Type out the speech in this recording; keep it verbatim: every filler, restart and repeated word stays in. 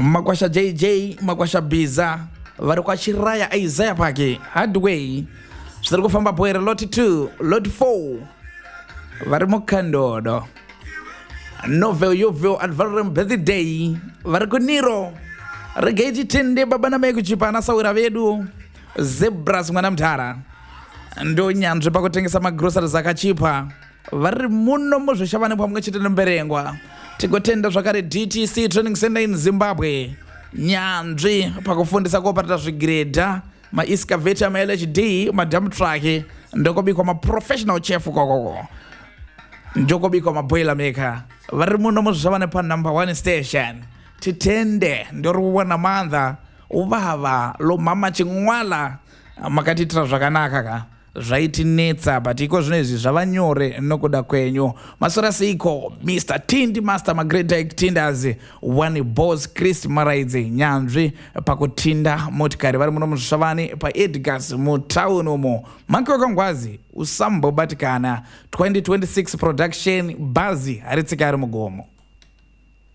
Makwasha J J, Makwasha Biza, vari kwa Chiraya Isaiah pake Hardway, zviri kufamba Bwere lot two, lot four, vari mukandodo. Novel Yovel Advarum Birthday, vari kuniro. Regeji tende baba na mai kuchipana saura vedu. Zebras mwana mtara. Ndo nyanzvi pakutengesa magroceries akachipa. Vari muno muzvishavane pamwe chete nemberengwa. Tigotenda zvakare D T C Training Center in Zimbabwe. Nyanzvi pakufundisa kuoparata zvigredha, ma excavator, ma L H D, ma dump truck, ndokobikwa ma professional chef kokoko. Ndokobikwa ma boiler maker. Vari muno muzvishavane pa number one station. Titende ndorikuona mandha uvava lo mama chingwala makatitira zvakanaka ka zvaitinetsa but iko zvino izvi zvavanyore nokuda kwenyu. Masora seiko Mister Tindi Master Magreta Tinders one boss Chris Maraidze nyanzvi pakutinda motikari vari muno muzvishavane pa Edgars mutown umo. Makoka ngwazi usambobatikana twenty twenty-six production bazi haritsika ari mugomo.